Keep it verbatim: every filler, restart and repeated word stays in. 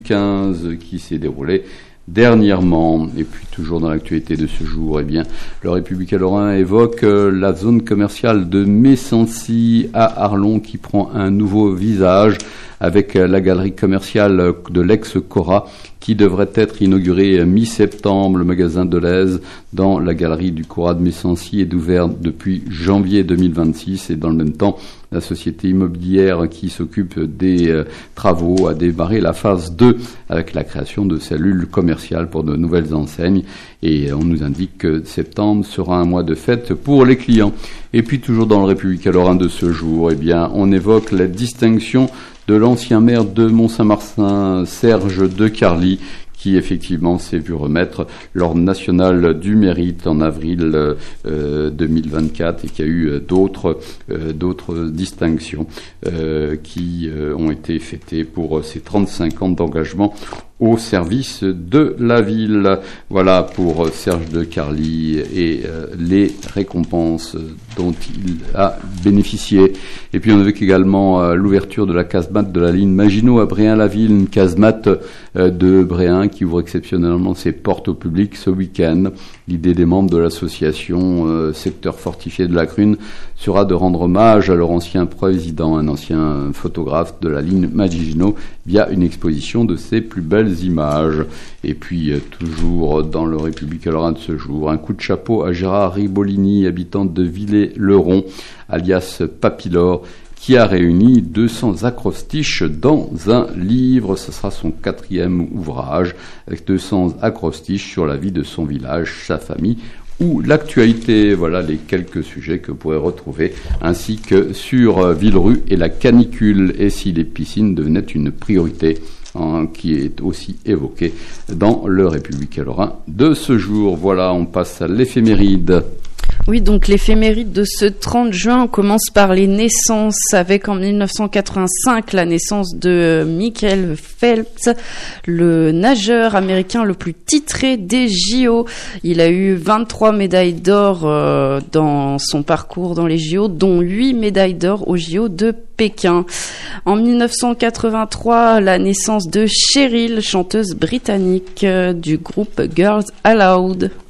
quinze qui s'est déroulé dernièrement. Et puis toujours dans l'actualité de ce jour, eh bien, le Républicain Lorrain évoque euh, la zone commerciale de Messancy à Arlon qui prend un nouveau visage avec euh, la galerie commerciale de l'ex-Cora qui devrait être inaugurée mi-septembre. Le magasin Deleuze dans la galerie du Cora de Messancy est ouvert depuis janvier deux mille vingt-six et dans le même temps, la société immobilière qui s'occupe des euh, travaux a démarré la phase deux avec la création de cellules commerciales pour de nouvelles enseignes. Et on nous indique que septembre sera un mois de fête pour les clients. Et puis toujours dans le Républicain Lorrain de ce jour, eh bien, on évoque la distinction de l'ancien maire de Mont-Saint-Marsin, Serge Decarly, qui effectivement s'est vu remettre l'ordre national du mérite en avril euh, deux mille vingt-quatre et qui a eu euh, d'autres euh, d'autres distinctions euh, qui euh, ont été fêtées pour ses trente-cinq ans d'engagement au service de la ville. Voilà pour Serge Decarly et euh, les récompenses dont il a bénéficié. Et puis on évoque également euh, l'ouverture de la casemate de la ligne Maginot à Bréhin-la-Ville, une casemate euh, de Bréhin qui ouvre exceptionnellement ses portes au public ce week-end. L'idée des membres de l'association euh, Secteur Fortifié de la Crune sera de rendre hommage à leur ancien président, un ancien photographe de la ligne Maginot, via une exposition de ses plus belles images. Et puis, euh, toujours dans le Républicain Lorrain de ce jour, un coup de chapeau à Gérard Ribolini, habitant de Villers-le-Rond, alias Papilor, qui a réuni deux cents acrostiches dans un livre. Ce sera son quatrième ouvrage, avec deux cents acrostiches sur la vie de son village, sa famille ou l'actualité. Voilà les quelques sujets que vous pourrez retrouver, ainsi que sur euh, Villerue et la canicule, et si les piscines devenaient une priorité, hein, qui est aussi évoqué dans le Républicain Lorrain de ce jour. Voilà, on passe à l'éphéméride. Oui, donc l'éphéméride de ce trente juin, on commence par les naissances, avec en mille neuf cent quatre-vingt-cinq la naissance de Michael Phelps, le nageur américain le plus titré des J O. Il a eu vingt-trois médailles d'or euh, dans son parcours dans les J O, dont huit médailles d'or aux J O de Pékin. En mille neuf cent quatre-vingt-trois, la naissance de Cheryl, chanteuse britannique euh, du groupe Girls Aloud.